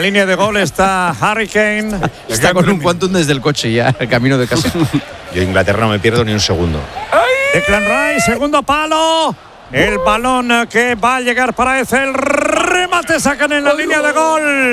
línea de gol está Harry Kane. Está con un quantum desde el coche ya, el camino de casa. Yo Inglaterra no me pierdo ni un segundo. Declan Rice, segundo palo. El balón que va a llegar para ese. El remate sacan en la línea de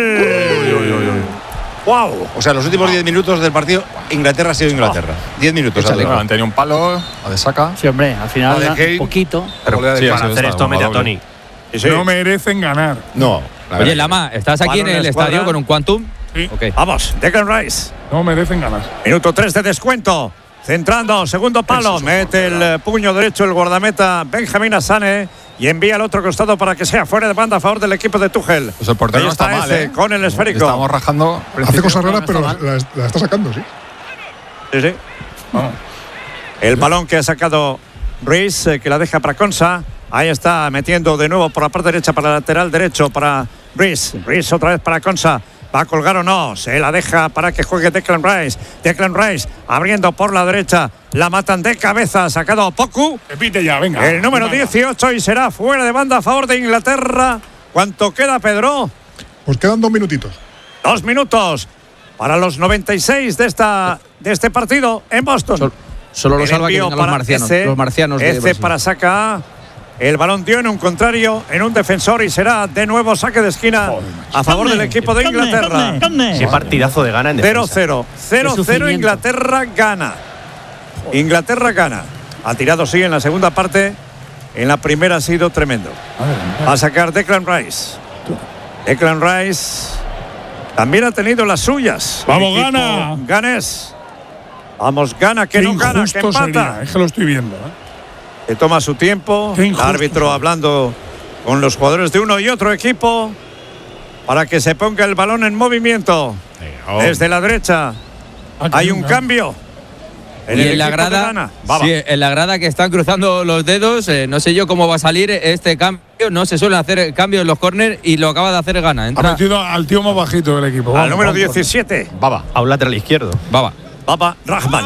gol. Wow. O sea, los últimos 10 minutos del partido, Inglaterra ha sido Inglaterra. 10 minutos. Han tenido un palo, a de saca. Sí, hombre, al final un poquito. Pero para hacer esto mete a Tony. Sí. No merecen ganar. No. Oye, Lama, ¿estás aquí en el estadio con un quantum? Sí. Okay. Vamos, Declan Rice. No merecen ganar. Minuto 3 de descuento. Centrando, segundo palo. Mete el puño derecho el guardameta Benjamín Asane y envía al otro costado para que sea fuera de banda a favor del equipo de Tuchel. Pues el portero no está mal, con el esférico. Estamos rajando. Hace cosas raras, pero la está sacando, sí. Sí. Vamos. El balón que ha sacado Ruiz, que la deja para Konsa. Ahí está metiendo de nuevo por la parte derecha para el lateral derecho para Ruiz. Ruiz otra vez para Konsa. ¿Va a colgar o no? Se la deja para que juegue Declan Rice. Declan Rice abriendo por la derecha. La matan de cabeza. Sacado Poku. Repite ya, venga. El número 18 y será fuera de banda a favor de Inglaterra. ¿Cuánto queda, Pedro? Pues quedan 2 minutitos. 2 minutos para los 96 de este partido en Boston. Solo lo salva que vengan los marcianos. Ese para Saka. El balón dio en un contrario, en un defensor y será de nuevo saque de esquina a favor del equipo de Inglaterra. Qué partidazo de Ghana en defensa. 0-0. 0-0 Inglaterra gana. Inglaterra gana. Ha tirado sí en la segunda parte. En la primera ha sido tremendo. Va a sacar Declan Rice. Declan Rice también ha tenido las suyas. ¡Vamos, Ghana! Ganés. Vamos, Ghana, que no gana, que empata. Sería. Es que lo estoy viendo, Se toma su tiempo. El árbitro hablando con los jugadores de uno y otro equipo para que se ponga el balón en movimiento. Desde la derecha hay un cambio. Y en la grada, en la grada que están cruzando los dedos, no sé yo cómo va a salir este cambio. No se suelen hacer cambios en los córners y lo acaba de hacer Ghana. Ha metido al tío más bajito del equipo. Al número 17. Baba. A un lateral izquierdo. Baba Rahman.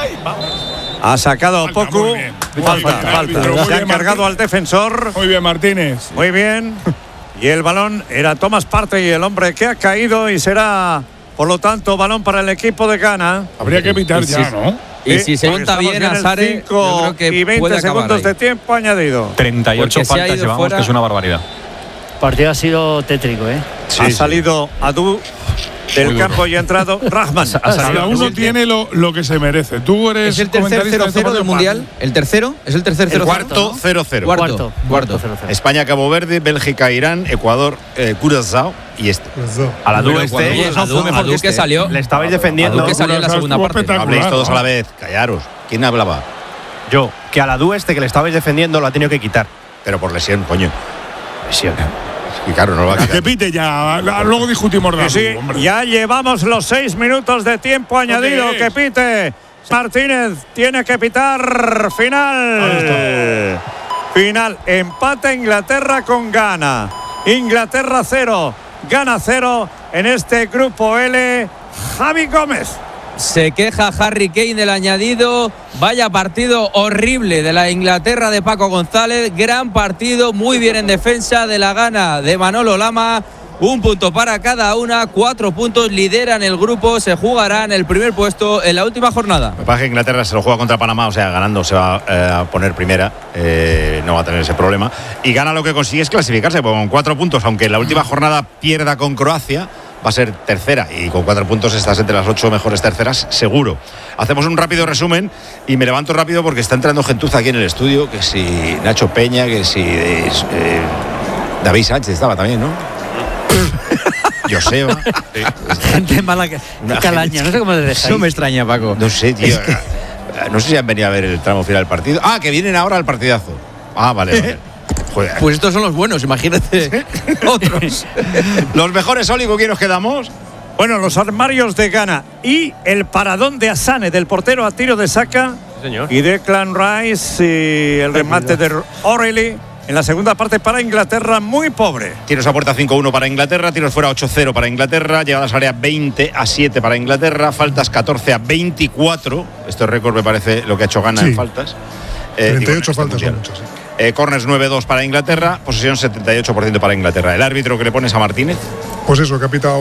Ha sacado Poku. Falta. Se ha cargado al defensor. Muy bien, Martínez. Muy bien. Y el balón era Thomas Partey, el hombre que ha caído, y será, por lo tanto, balón para el equipo de Ghana. Habría que pitar ya, ¿no? Y si se monta bien a Sare, yo creo que y 20 puede segundos ahí de tiempo añadido. 38 faltas llevamos, fuera, que es una barbaridad. El partido ha sido tétrico, ¿eh? Ha salido Adu del campo y ha entrado Rahman. Cada uno tiene lo que se merece. Tú eres. ¿Es el tercer 0-0 del Mundial? ¿El tercero? ¿Es el tercer 0-0? Cuarto 0-0. Cuarto. España, Cabo Verde, Bélgica, Irán, Ecuador, Curazao y este. A la Adu que salió. Le estabais defendiendo. Que salió en la segunda parte. No habléis todos a la vez. Callaros. ¿Quién hablaba? Yo. Que a la Adu que le estabais defendiendo lo ha tenido que quitar. Pero por lesión, coño. Lesión. Y claro, no lo va a quitar. Que pite ya. Luego discutimos de sí, ya llevamos los 6 minutos de tiempo añadido. Okay. Que pite. Martínez tiene que pitar. Final. Final. Empate Inglaterra con Ghana. Inglaterra 0. Ghana 0 en este grupo L. Javi Gómez. Se queja Harry Kane del añadido. Vaya partido horrible de la Inglaterra de Paco González. Gran partido, muy bien en defensa de la Ghana de Manolo Lama. 1 punto para cada una, 4 puntos, lideran el grupo, se jugarán el primer puesto en la última jornada. Me parece que Inglaterra se lo juega contra Panamá, o sea, ganando se va a poner primera, no va a tener ese problema. Y Ghana lo que consigue es clasificarse con 4 puntos, aunque en la última jornada pierda con Croacia. Va a ser tercera y con 4 puntos estás entre las 8 mejores terceras, seguro. Hacemos un rápido resumen y me levanto rápido porque está entrando gentuza aquí en el estudio, que si Nacho Peña, que si David Sánchez estaba también, ¿no? Joseba. Gente mala que calaña, no sé cómo le dejáis. Eso me extraña, Paco. No sé, tío. No sé si han venido a ver el tramo final del partido. Ah, que vienen ahora al partidazo. Ah, vale. Joder. Pues estos son los buenos, imagínate otros. Los mejores, Oli, ¿con quién nos quedamos? Bueno, los armarios de Ghana y el paradón de Asane, del portero a tiro de Saka. Sí, señor. Y Declan Rice y el remate de O'Reilly. En la segunda parte para Inglaterra, muy pobre. Tiros a puerta 5-1 para Inglaterra, tiros fuera 8-0 para Inglaterra, llegadas a área 20-7 para Inglaterra, faltas 14-24. Este récord me parece lo que ha hecho Ghana en faltas. 38 faltas son muchas. Corners 9-2 para Inglaterra, posesión 78% para Inglaterra. ¿El árbitro que le pones a Martínez? Pues eso, que ha pitado